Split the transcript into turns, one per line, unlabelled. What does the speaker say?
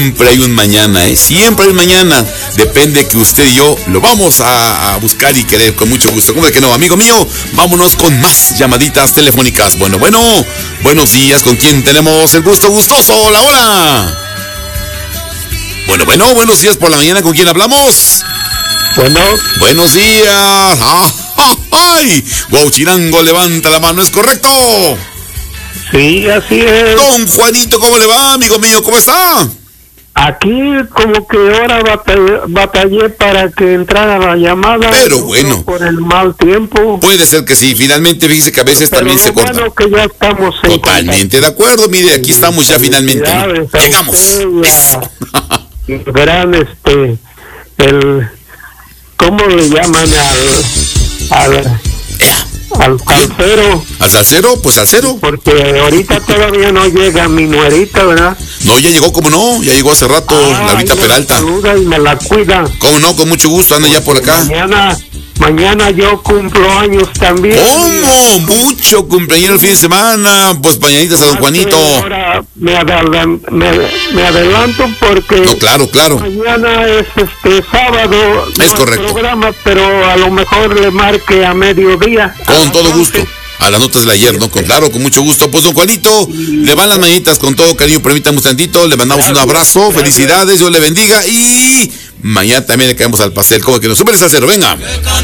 Siempre hay un mañana, siempre hay un mañana. Depende que usted y yo lo vamos a buscar y querer con mucho gusto. ¿Cómo de que no, amigo mío? Vámonos con más llamaditas telefónicas. Bueno, buenos días. ¿Con quién tenemos el gusto gustoso? La hora. Bueno, buenos días por la mañana. ¿Con quién hablamos? Buenos días. ¡Ay! Guauchirango, levanta la mano, ¿es correcto?
Sí, así es.
Don Juanito, ¿cómo le va, amigo mío? ¿Cómo está?
Aquí como que ahora batallé para que entrara la llamada.
Pero bueno.
Por el mal tiempo.
Puede ser que sí. Finalmente, fíjese que a veces también se corta.
Bueno, que ya estamos en
totalmente de acuerdo. Mire, aquí estamos ya finalmente. Llegamos. Eso.
Gran, ¿cómo le llaman al salsero?
¿Al salsero? Pues salsero.
Porque ahorita todavía no llega mi nuerita, ¿verdad?
No, ya llegó, ¿cómo no? Ya llegó hace rato, Laurita Peralta.
Saluda y me la cuida.
¿Cómo no? Con mucho gusto, anda ya por acá.
Mañana yo cumplo años también.
¿Cómo? Mucho cumpleaños el fin de semana. Pues mañanitas a don Juanito.
Ahora me adelanto porque...
No, claro.
Mañana es sábado.
Es correcto.
Programa, pero a lo mejor le marque a mediodía.
Con todo gusto. A las notas del ayer, ¿no? Claro, con mucho gusto. Pues don Juanito, le van las mañanitas con todo cariño. Permítame un tantito. Le mandamos un abrazo. Gracias. Felicidades. Dios le bendiga. Y mañana también le caemos al pastel. Como que nos súper salsero. Venga.